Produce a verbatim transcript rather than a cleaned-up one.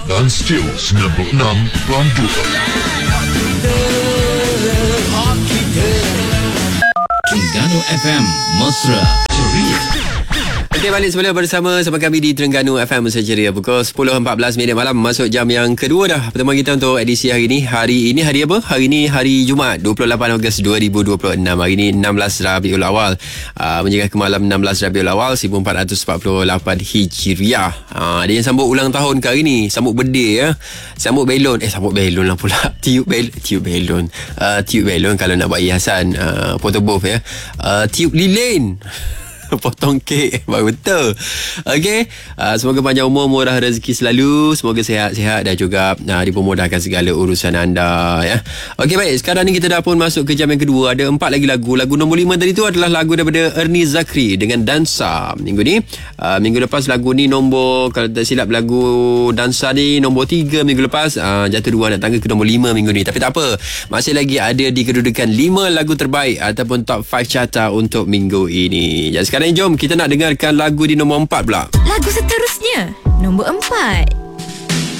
Dan Steel sembilan puluh enam perpuluhan dua. Terengganu F M Mesra Ceria. Okey, balik semula bersama sama kami di Terengganu F M Mesra Ceria. Pukul sepuluh empat belas minit malam, masuk jam yang kedua dah pertemuan kita untuk edisi hari ini. Hari ini hari apa? Hari ini hari Jumaat, dua puluh lapan Ogos dua ribu dua puluh enam. Hari ini enam belas Rabiul Awal, uh, menjelang ke malam enam belas Rabiul Awal seribu empat ratus empat puluh lapan Hijriah. Uh, dia yang sambut ulang tahun ke hari ni, sambut birthday ya. Sambut belon, eh sambut belon lah pula. Tiup bel tiup belon. Uh, tiup belon kalau nak buat hiasan, uh, photo booth ya. Uh, tiup lilin. Potong kek baru betul. Okey, uh, semoga panjang umur, murah rezeki selalu, semoga sihat-sihat dan juga uh, dipermudahkan segala urusan anda ya. Okey, baik, sekarang ni kita dah pun masuk ke jam yang kedua. Ada empat lagi lagu. Lagu nombor lima tadi tu adalah lagu daripada Ernie Zakri dengan Dansa. Minggu ni uh, minggu lepas lagu ni nombor, kalau tak silap lagu Dansa ni nombor tiga minggu lepas, uh, jatuh dua nak tangga ke nombor lima minggu ni. Tapi tak apa, masih lagi ada di kedudukan lima lagu terbaik ataupun top lima carta untuk minggu ini. Jadi sekarang jom kita nak dengarkan lagu di nombor empat pula. Lagu seterusnya, nombor empat.